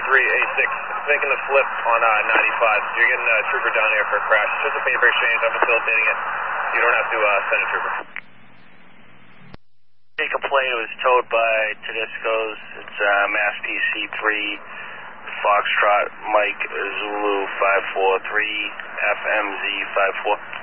making the flip on 95. You're getting a trooper down here for a crash. It's just a paper exchange. I'm facilitating it. You don't have to send a trooper. A complaint was towed by Tedesco's. It's Mass PC3, Foxtrot, Mike Zulu 543, FMZ 54.